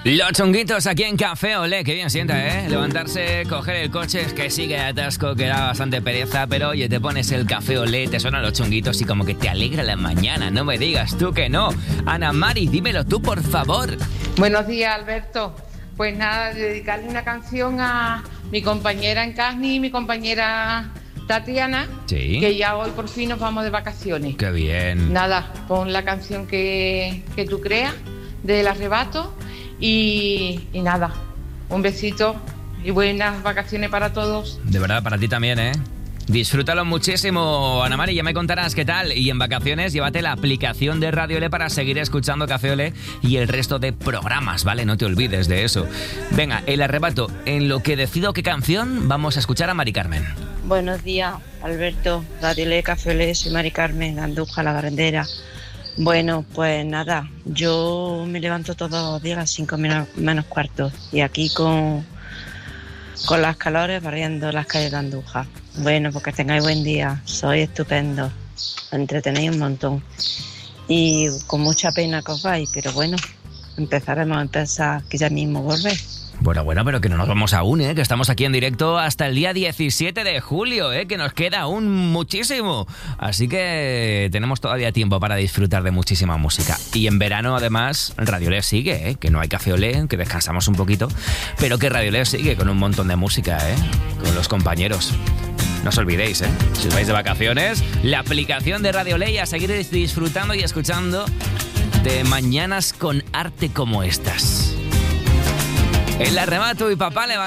Los chunguitos aquí en Café Olé, que bien sienta, ¿eh? Levantarse, coger el coche, es que sigue atasco, que da bastante pereza, pero oye, te pones el Café Olé, te suenan los chunguitos y como que te alegra la mañana, no me digas tú que no. Ana Mari, dímelo tú, por favor. Buenos días, Alberto. Pues nada, dedicarle una canción a mi compañera Encarni y mi compañera Tatiana, Sí. que ya hoy por fin nos vamos de vacaciones. Qué bien. Nada, pon la canción que tú creas del Arrebato y nada, un besito y buenas vacaciones para todos. De verdad, para ti también, ¿eh? Disfrútalo muchísimo, Ana Mari, ya me contarás qué tal. Y en vacaciones, llévate la aplicación de Radio Olé para seguir escuchando Café Olé y el resto de programas, ¿vale? No te olvides de eso. Venga, el Arrebato, en lo que decido qué canción, vamos a escuchar a Mari Carmen. Buenos días, Alberto, Radio Olé, Café Olé, soy Mari Carmen, Andújar, La Barrendera. Bueno, pues nada, yo me levanto todos los días a las 5 menos cuarto y aquí con las calores barriendo las calles de Andújar. Bueno, pues que tengáis buen día, sois estupendo, entretenéis un montón y con mucha pena que os vais, pero bueno, empezaremos a empezar que ya mismo volver. Bueno, pero que no nos vamos aún, ¿eh? Que estamos aquí en directo hasta el día 17 de julio, ¿eh? Que nos queda aún muchísimo. Así que tenemos todavía tiempo para disfrutar de muchísima música. Y en verano, además, Radio Olé sigue, ¿eh? Que no hay Café Olé, que descansamos un poquito, pero que Radio Olé sigue con un montón de música, ¿eh? Con los compañeros. No os olvidéis, ¿eh? Si os vais de vacaciones, la aplicación de Radio Olé y a seguir disfrutando y escuchando de mañanas con arte como estas. El Arrebato y papá levanta.